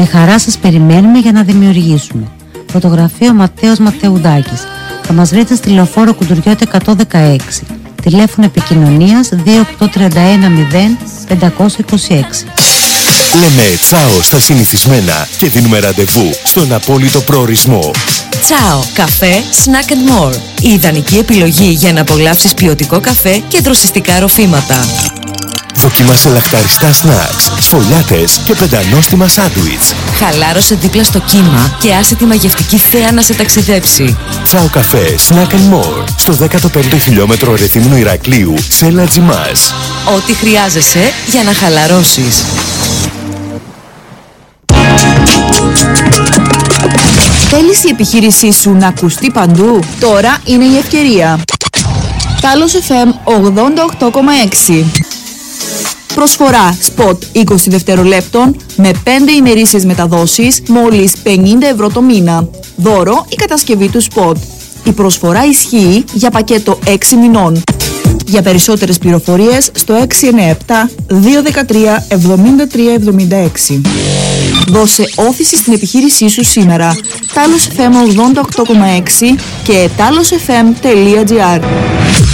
Με χαρά σας περιμένουμε για να δημιουργήσουμε. Φωτογραφία Ματέος Ματεουδάκης. Θα μας βρείτε στη Λεωφόρο Κουντουριώτη 116. Τηλέφωνο επικοινωνίας 28310 526. Λέμε τσάο στα συνηθισμένα και δίνουμε ραντεβού στον απόλυτο προορισμό. Τσάο, καφέ, snack and more. Η ιδανική επιλογή για να απολαύσεις ποιοτικό καφέ και δροσιστικά ροφήματα. Δοκίμασε λαχταριστά σνακς, σφολιάτες και πεντανόστιμα σάντουιτς. Χαλάρωσε δίπλα στο κύμα και άσε τη μαγευτική θέα να σε ταξιδέψει. Τσάο καφέ, snack and more. Στο 15ο χιλιόμετρο Ρεθύμνου Ηρακλείου, σε Λατζιμάς. Ό,τι χρειάζεσαι για να χαλαρώσεις. Θέλεις η επιχείρησή σου να ακουστεί παντού? Τώρα είναι η ευκαιρία. Τάλος FM 88,6. Προσφορά σποτ 20 δευτερολέπτων με 5 ημερήσιες μεταδόσεις μόλις 50 ευρώ το μήνα. Δώρο η κατασκευή του σποτ. Η προσφορά ισχύει για πακέτο 6 μηνών. Για περισσότερες πληροφορίες στο 697 213 7376. Δώσε όθηση στην επιχείρησή σου σήμερα. Τάλος FM 88,6 και talosfm.gr.